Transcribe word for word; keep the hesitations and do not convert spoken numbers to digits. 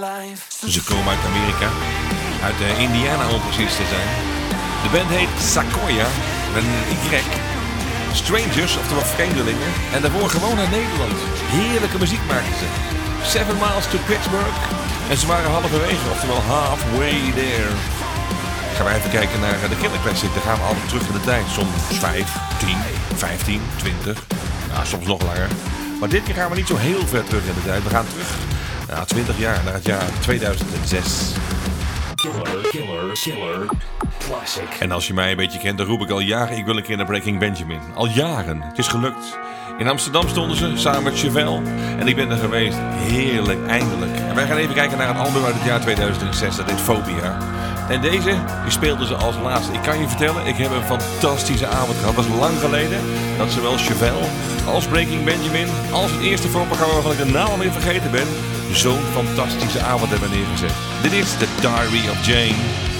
Ze komen uit Amerika, uit uh, Indiana om precies te zijn. De band heet Sequoia, met een Y. Strangers, oftewel vreemdelingen. En daarvoor gewoon naar Nederland. Heerlijke muziek maakten ze. Seven miles to Pittsburgh. En ze waren halverwege, oftewel halfway there. Gaan we even kijken naar de Killer Classic. Dan gaan we altijd terug in de tijd. Soms vijf, tien, vijftien, twintig. Ja, soms nog langer. Maar dit keer gaan we niet zo heel ver terug in de tijd. We gaan terug naar twintig jaar, naar het jaar tweeduizend zes. Killer, killer, killer, classic. En als je mij een beetje kent, dan roep ik al jaren, ik wil een keer naar Breaking Benjamin. Al jaren. Het is gelukt. In Amsterdam stonden ze, samen met Chevelle. En ik ben er geweest. Heerlijk, eindelijk. En wij gaan even kijken naar een album uit het jaar tweeduizend zes. Dat heet Phobia. En deze, die speelden ze als laatste. Ik kan je vertellen, ik heb een fantastische avond gehad. Het was lang geleden dat zowel Chevelle als Breaking Benjamin, als het eerste voorprogramma waarvan ik de naam alweer vergeten ben, zo'n fantastische avond hebben neergezet. Dit is The Diary of Jane.